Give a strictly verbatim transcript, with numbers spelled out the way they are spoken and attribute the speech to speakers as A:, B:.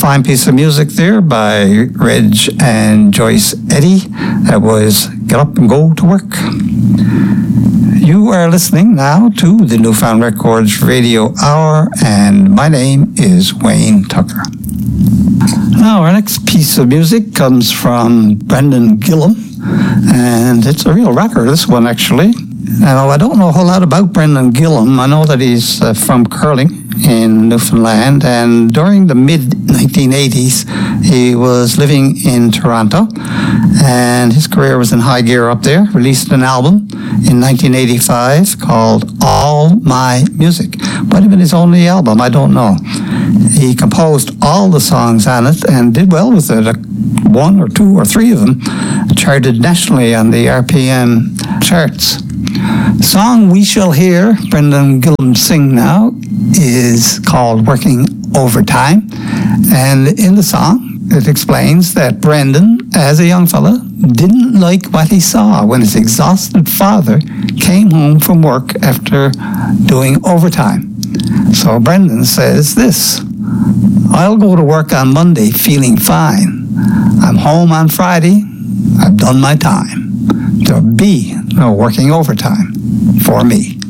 A: fine piece of music there by Reg and Joyce Eddy. That was Get Up and Go to Work. You are listening now to the Newfound Records Radio Hour, and my name is Wayne Tucker. Now, our next piece of music comes from Brendan Gillam, and it's a real rocker, this one, actually. Now, I don't know a whole lot about Brendan Gillam. I know that he's uh, from Curling in Newfoundland, and during the mid nineteen eighties, he was living in Toronto, and his career was in high gear up there. Released an album in nineteen eighty-five called All My Music. Might have been his only album, I don't know. He composed all the songs on it and did well with it. One or two or three of them charted nationally on the R P M charts. The song we shall hear Brendan Gillam sing now is called Working Overtime, and in the song it explains that Brendan, as a young fella, didn't like what he saw when his exhausted father came home from work after doing overtime. So Brendan says this: I'll go to work on Monday feeling fine. I'm home on Friday. I've done my time. There'll be no working overtime for me.